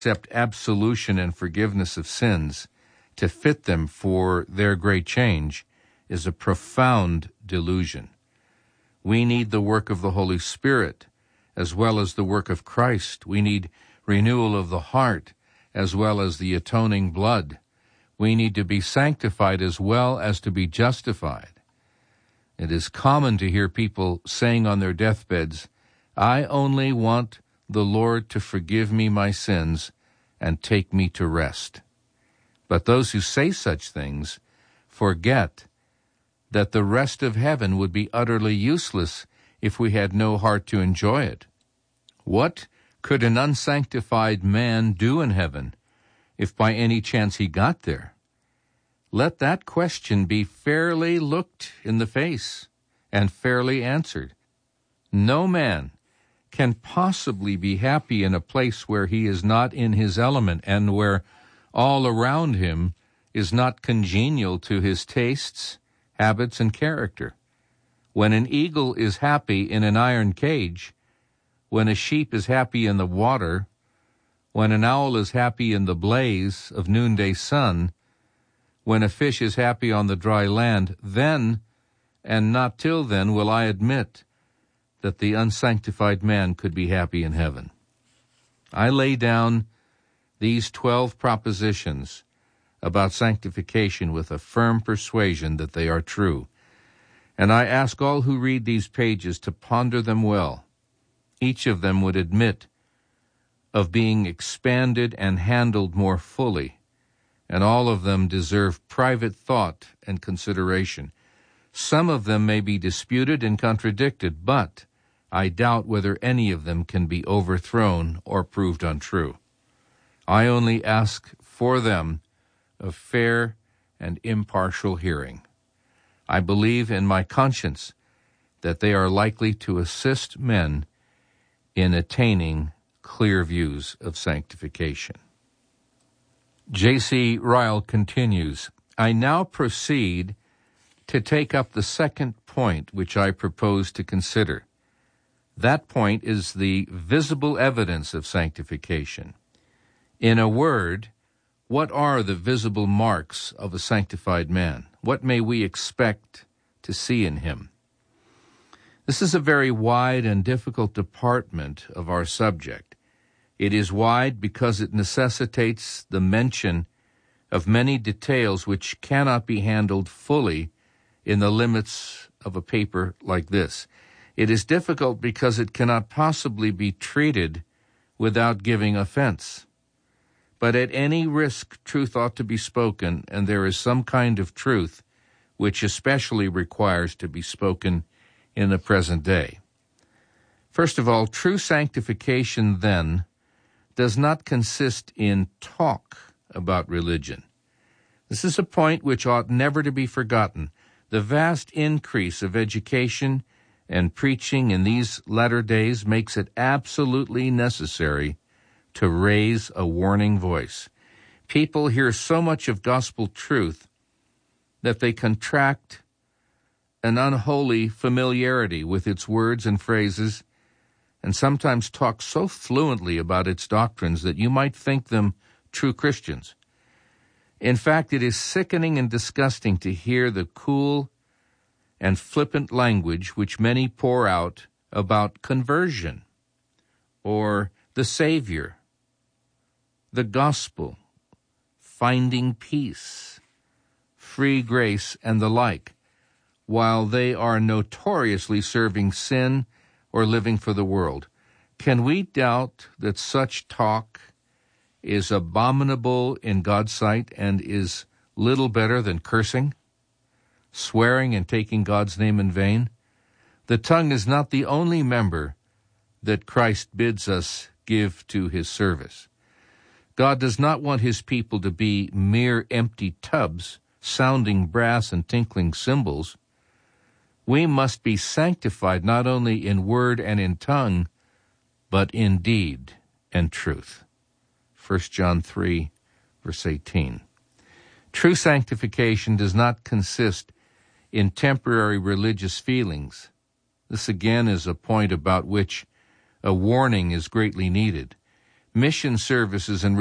accept absolution and forgiveness of sins to fit them for their great change is a profound delusion. We need the work of the Holy Spirit as well as the work of Christ. We need renewal of the heart as well as the atoning blood. We need to be sanctified as well as to be justified. It is common to hear people saying on their deathbeds, "I only want the Lord to forgive me my sins and take me to rest." But those who say such things forget that the rest of heaven would be utterly useless if we had no heart to enjoy it. What could an unsanctified man do in heaven if by any chance he got there? Let that question be fairly looked in the face and fairly answered. No man can possibly be happy in a place where he is not in his element and where all around him is not congenial to his tastes, habits, and character. When an eagle is happy in an iron cage, when a sheep is happy in the water, when an owl is happy in the blaze of noonday sun, when a fish is happy on the dry land, then, and not till then, will I admit that the unsanctified man could be happy in heaven. I lay down these 12 propositions about sanctification with a firm persuasion that they are true, and I ask all who read these pages to ponder them well. Each of them would admit of being expanded and handled more fully, and all of them deserve private thought and consideration. Some of them may be disputed and contradicted, but I doubt whether any of them can be overthrown or proved untrue. I only ask for them of fair and impartial hearing. I believe in my conscience that they are likely to assist men in attaining clear views of sanctification. J.C. Ryle continues, I now proceed to take up the second point which I propose to consider. That point is the visible evidence of sanctification. In a word, what are the visible marks of a sanctified man? What may we expect to see in him? This is a very wide and difficult department of our subject. It is wide because it necessitates the mention of many details which cannot be handled fully in the limits of a paper like this. It is difficult because it cannot possibly be treated without giving offense. But at any risk, truth ought to be spoken, and there is some kind of truth which especially requires to be spoken in the present day. First of all, true sanctification, then, does not consist in talk about religion. This is a point which ought never to be forgotten. The vast increase of education and preaching in these latter days makes it absolutely necessary to raise a warning voice. People hear so much of gospel truth that they contract an unholy familiarity with its words and phrases, and sometimes talk so fluently about its doctrines that you might think them true Christians. In fact, it is sickening and disgusting to hear the cool and flippant language which many pour out about conversion, or the Savior, the gospel, finding peace, free grace, and the like, while they are notoriously serving sin or living for the world. Can we doubt that such talk is abominable in God's sight and is little better than cursing, swearing, and taking God's name in vain? The tongue is not the only member that Christ bids us give to his service. God does not want his people to be mere empty tubs, sounding brass and tinkling cymbals. We must be sanctified not only in word and in tongue, but in deed and truth. 1 John 3, verse 18. True sanctification does not consist in temporary religious feelings. This again is a point about which a warning is greatly needed. mission services and